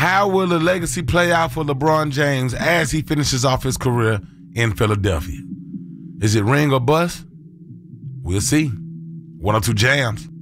How will the legacy play out for LeBron James as he finishes off his career in Philadelphia? Is it ring or bust? We'll see. 1 or 2 jams.